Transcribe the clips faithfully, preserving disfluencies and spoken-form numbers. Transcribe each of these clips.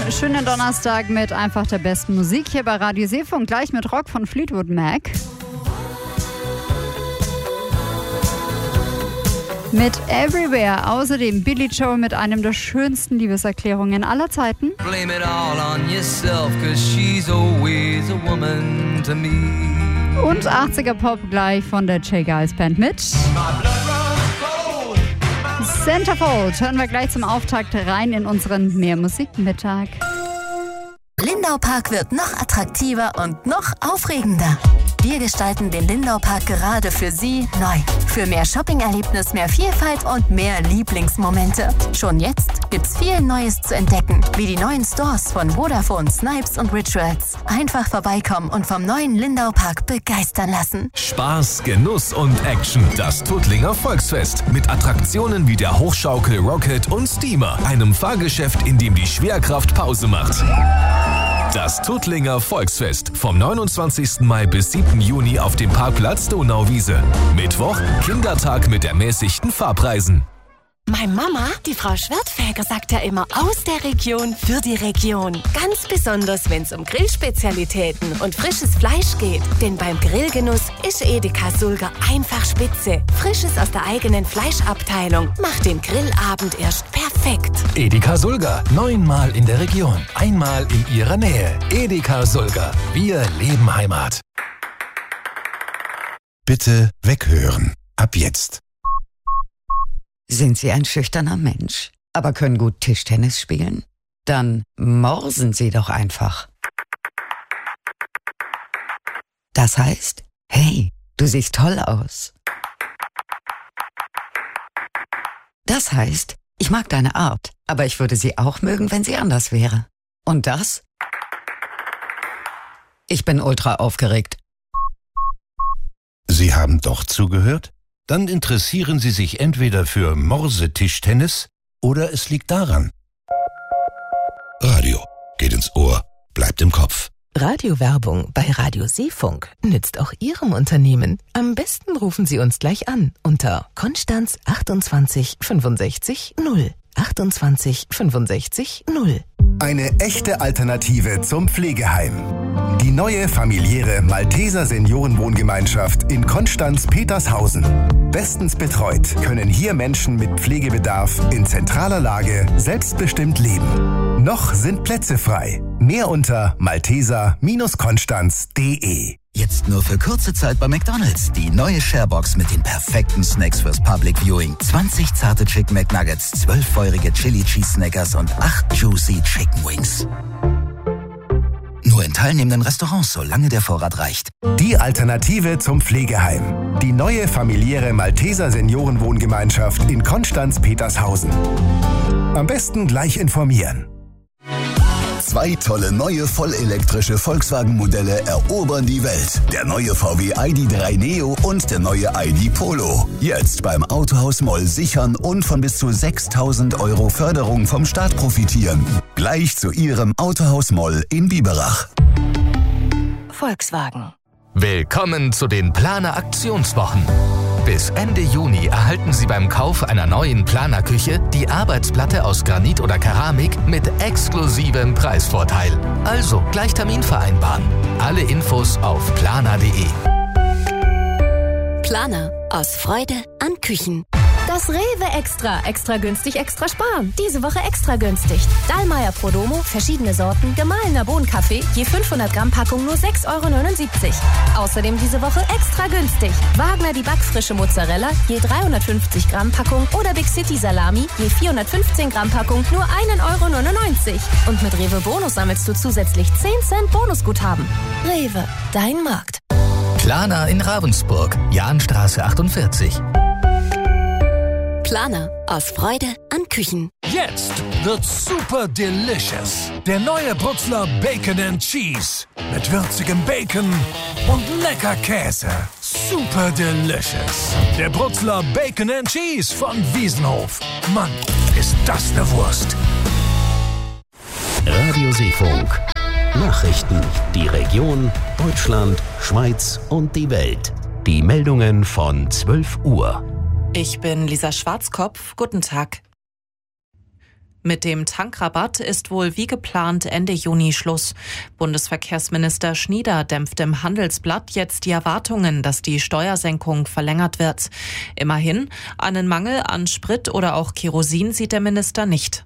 schönen Donnerstag mit einfach der besten Musik hier bei Radio Seefunk. Gleich mit Rock von Fleetwood Mac. Mit Everywhere. Außerdem Billy Joel mit einem der schönsten Liebeserklärungen aller Zeiten. Blame it all on yourself, 'cause she's always a woman to me. Und achtziger Pop gleich von der J. Geils Band mit Centerfold. Hören wir gleich zum Auftakt rein in unseren Mehrmusikmittag. Lindau Park wird noch attraktiver und noch aufregender. Wir gestalten den Lindau Park gerade für Sie neu. Für mehr Shopping-Erlebnis, mehr Vielfalt und mehr Lieblingsmomente. Schon jetzt gibt's viel Neues zu entdecken, wie die neuen Stores von Vodafone, Snipes und Rituals. Einfach vorbeikommen und vom neuen Lindau Park begeistern lassen. Spaß, Genuss und Action. Das Tuttlinger Volksfest. Mit Attraktionen wie der Hochschaukel, Rocket und Steamer. Einem Fahrgeschäft, in dem die Schwerkraft Pause macht. Das Tuttlinger Volksfest. Vom neunundzwanzigsten Mai bis siebten Juni auf dem Parkplatz Donauwiese. Mittwoch Kindertag mit ermäßigten Fahrpreisen. Meine Mama, die Frau Schwertfeger, sagt ja immer aus der Region für die Region. Ganz besonders, wenn es um Grillspezialitäten und frisches Fleisch geht. Denn beim Grillgenuss ist Edeka Sulger einfach spitze. Frisches aus der eigenen Fleischabteilung macht den Grillabend erst perfekt. Edeka Sulger. Neunmal in der Region. Einmal in Ihrer Nähe. Edeka Sulger. Wir leben Heimat. Bitte weghören. Ab jetzt. Sind Sie ein schüchterner Mensch, aber können gut Tischtennis spielen? Dann morsen Sie doch einfach. Das heißt, hey, du siehst toll aus. Das heißt, ich mag deine Art, aber ich würde sie auch mögen, wenn sie anders wäre. Und das? Ich bin ultra aufgeregt. Sie haben doch zugehört? Dann interessieren Sie sich entweder für Morsetischtennis oder es liegt daran. Radio geht ins Ohr, bleibt im Kopf. Radiowerbung bei Radio Seefunk nützt auch Ihrem Unternehmen. Am besten rufen Sie uns gleich an unter Konstanz achtundzwanzig fünfundsechzig null. achtundzwanzig fünfundsechzig null. Eine echte Alternative zum Pflegeheim. Die neue familiäre Malteser Seniorenwohngemeinschaft in Konstanz-Petershausen. Bestens betreut können hier Menschen mit Pflegebedarf in zentraler Lage selbstbestimmt leben. Noch sind Plätze frei. Mehr unter malteser konstanz punkt de. Jetzt nur für kurze Zeit bei McDonald's. Die neue Sharebox mit den perfekten Snacks fürs Public Viewing. zwanzig zarte Chicken McNuggets, zwölf feurige Chili Cheese Snackers und acht Juicy Chicken Wings. Nur in teilnehmenden Restaurants, solange der Vorrat reicht. Die Alternative zum Pflegeheim. Die neue familiäre Malteser Seniorenwohngemeinschaft in Konstanz-Petershausen. Am besten gleich informieren. Zwei tolle neue vollelektrische Volkswagen-Modelle erobern die Welt. Der neue V W I D drei Neo und der neue I D Polo. Jetzt beim Autohaus Moll sichern und von bis zu sechstausend Euro Förderung vom Staat profitieren. Gleich zu Ihrem Autohaus Moll in Biberach. Volkswagen. Willkommen zu den Planer Aktionswochen. Bis Ende Juni erhalten Sie beim Kauf einer neuen Planerküche die Arbeitsplatte aus Granit oder Keramik mit exklusivem Preisvorteil. Also gleich Termin vereinbaren. Alle Infos auf planer punkt de. Planer. Aus Freude an Küchen. Das Rewe Extra. Extra günstig, extra sparen. Diese Woche extra günstig. Dallmayr Prodomo, verschiedene Sorten, gemahlener Bohnenkaffee, je fünfhundert Gramm Packung nur sechs Euro neunundsiebzig. Außerdem diese Woche extra günstig. Wagner die backfrische Mozzarella, je dreihundertfünfzig Gramm Packung oder Big City Salami, je vierhundertfünfzehn Gramm Packung nur ein Euro neunundneunzig. Und mit Rewe Bonus sammelst du zusätzlich zehn Cent Bonusguthaben. Rewe, dein Markt. Planer in Ravensburg, Jahnstraße achtundvierzig. Planer. Aus Freude an Küchen. Jetzt wird's super delicious. Der neue Brutzler Bacon and Cheese. Mit würzigem Bacon und lecker Käse. Super delicious. Der Brutzler Bacon and Cheese von Wiesenhof. Mann, ist das eine Wurst. Radio Seefunk. Nachrichten. Die Region, Deutschland, Schweiz und die Welt. Die Meldungen von zwölf Uhr. Ich bin Lisa Schwarzkopf. Guten Tag. Mit dem Tankrabatt ist wohl wie geplant Ende Juni Schluss. Bundesverkehrsminister Schnieder dämpft im Handelsblatt jetzt die Erwartungen, dass die Steuersenkung verlängert wird. Immerhin, einen Mangel an Sprit oder auch Kerosin sieht der Minister nicht.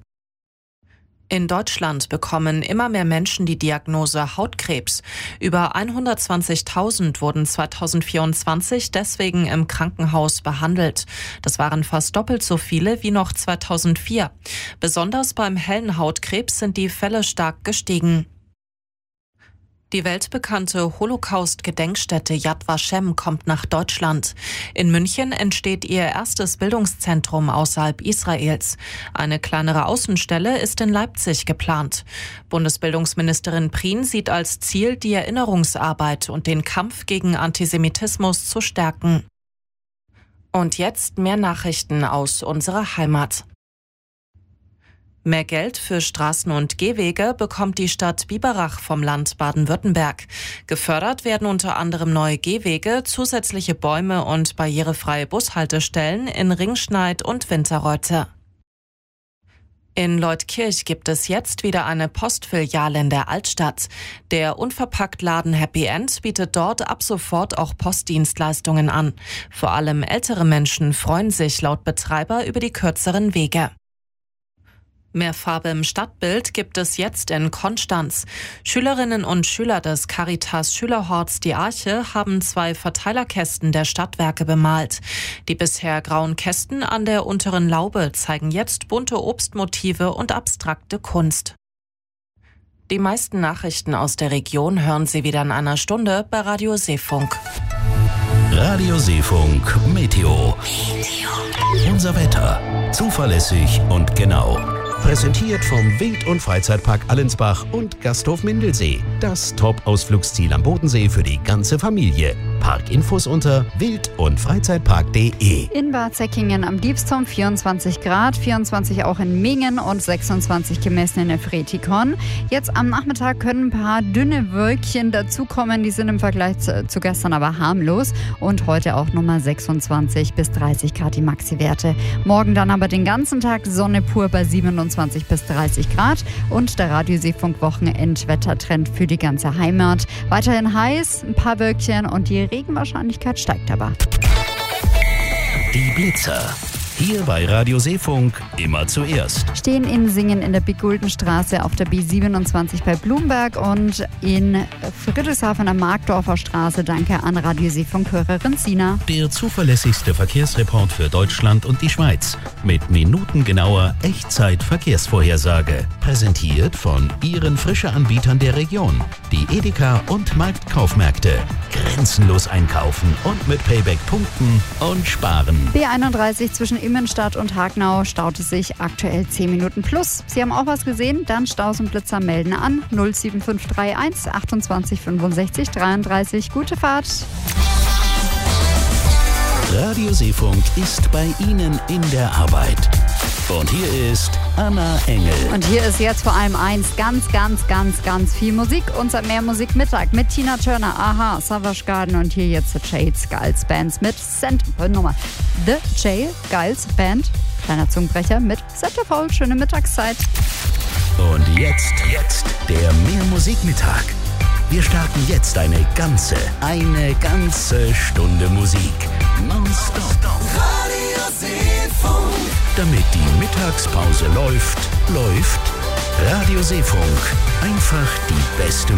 In Deutschland bekommen immer mehr Menschen die Diagnose Hautkrebs. Über hundertzwanzigtausend wurden zweitausendvierundzwanzig deswegen im Krankenhaus behandelt. Das waren fast doppelt so viele wie noch zweitausendvier. Besonders beim hellen Hautkrebs sind die Fälle stark gestiegen. Die weltbekannte Holocaust-Gedenkstätte Yad Vashem kommt nach Deutschland. In München entsteht ihr erstes Bildungszentrum außerhalb Israels. Eine kleinere Außenstelle ist in Leipzig geplant. Bundesbildungsministerin Prien sieht als Ziel, die Erinnerungsarbeit und den Kampf gegen Antisemitismus zu stärken. Und jetzt mehr Nachrichten aus unserer Heimat. Mehr Geld für Straßen und Gehwege bekommt die Stadt Biberach vom Land Baden-Württemberg. Gefördert werden unter anderem neue Gehwege, zusätzliche Bäume und barrierefreie Bushaltestellen in Ringschneid und Winterreuthe. In Leutkirch gibt es jetzt wieder eine Postfiliale in der Altstadt. Der Unverpacktladen Happy End bietet dort ab sofort auch Postdienstleistungen an. Vor allem ältere Menschen freuen sich laut Betreiber über die kürzeren Wege. Mehr Farbe im Stadtbild gibt es jetzt in Konstanz. Schülerinnen und Schüler des Caritas Schülerhorts Die Arche haben zwei Verteilerkästen der Stadtwerke bemalt. Die bisher grauen Kästen an der unteren Laube zeigen jetzt bunte Obstmotive und abstrakte Kunst. Die meisten Nachrichten aus der Region hören Sie wieder in einer Stunde bei Radio Seefunk. Radio Seefunk Meteo. Unser Wetter. Zuverlässig und genau. Präsentiert vom Wild- und Freizeitpark Allensbach und Gasthof Mindelsee. Das Top-Ausflugsziel am Bodensee für die ganze Familie. Parkinfos unter wild- und freizeitpark punkt de. In Bad Säckingen am Diebsturm vierundzwanzig Grad, vierundzwanzig auch in Mingen und sechsundzwanzig gemessen in Efretikon. Jetzt am Nachmittag können ein paar dünne Wölkchen dazukommen, die sind im Vergleich zu, zu gestern aber harmlos. Und heute auch nochmal sechsundzwanzig bis dreißig Grad die Maxi-Werte. Morgen dann aber den ganzen Tag Sonne pur bei siebenundzwanzig bis dreißig Grad und der Radio-Seefunk-Wochenendwettertrend für die ganze Heimat. Weiterhin heiß, ein paar Wölkchen und die Regenwahrscheinlichkeit steigt aber. Die Blitzer. Hier bei Radio Seefunk immer zuerst. Stehen in Singen in der Big-Gulden-Straße auf der B siebenundzwanzig bei Blumberg und in Friedrichshafen am Markdorfer Straße. Danke an Radio Seefunk-Hörerin Sina. Der zuverlässigste Verkehrsreport für Deutschland und die Schweiz. Mit minutengenauer Echtzeit-Verkehrsvorhersage. Präsentiert von Ihren Frische-Anbietern der Region. Die Edeka und Marktkaufmärkte. Grenzenlos einkaufen und mit Payback punkten und sparen. B einunddreißig zwischen Immenstadt und Hagnau staute sich aktuell zehn Minuten plus. Sie haben auch was gesehen? Dann Staus und Blitzer melden an null sieben fünf drei eins achtundzwanzig fünfundsechzig dreiunddreißig. Gute Fahrt! Radio Seefunk ist bei Ihnen in der Arbeit. Und hier ist Anna Engel. Und hier ist jetzt vor allem eins, ganz, ganz, ganz, ganz viel Musik. Unser Mehr Musik Mittag mit Tina Turner, Aha, Savage Garden und hier jetzt The J. Geils Bands mit Cent... Äh, nochmal. The J. Geils Band, kleiner Zungenbrecher, mit Centerfold. Schöne Mittagszeit. Und jetzt, jetzt der Mehr Musik Mittag. Wir starten jetzt eine ganze, eine ganze Stunde Musik. Nonstop. Radio Seefunk. Damit die Mittagspause läuft, läuft Radio Seefunk. Einfach die beste